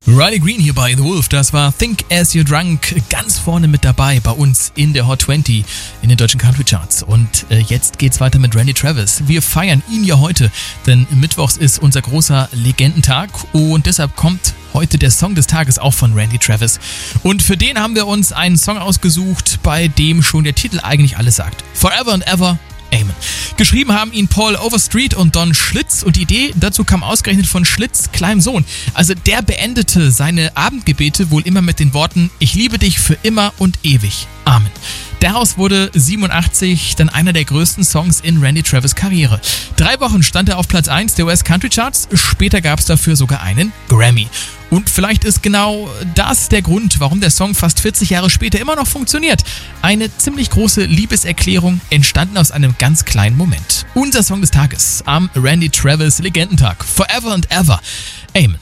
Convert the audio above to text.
Riley Green hier bei The Wolf, das war Think As You're Drunk, ganz vorne mit dabei bei uns in der Hot 20 in den deutschen Country Charts. Und jetzt geht's weiter mit Randy Travis. Wir feiern ihn ja heute, denn mittwochs ist unser großer Legendentag und deshalb kommt heute der Song des Tages auch von Randy Travis. Und für den haben wir uns einen Song ausgesucht, bei dem schon der Titel eigentlich alles sagt. Forever and Ever. Amen. Geschrieben haben ihn Paul Overstreet und Don Schlitz und die Idee dazu kam ausgerechnet von Schlitz' kleinem Sohn. Also der beendete seine Abendgebete wohl immer mit den Worten: Ich liebe dich für immer und ewig. Amen. Daraus wurde 87 dann einer der größten Songs in Randy Travis' Karriere. 3 Wochen stand er auf Platz 1 der US Country Charts, später gab es dafür sogar einen Grammy. Und vielleicht ist genau das der Grund, warum der Song fast 40 Jahre später immer noch funktioniert. Eine ziemlich große Liebeserklärung, entstanden aus einem ganz kleinen Moment. Unser Song des Tages am Randy Travis Legendentag. Forever and Ever. Amen.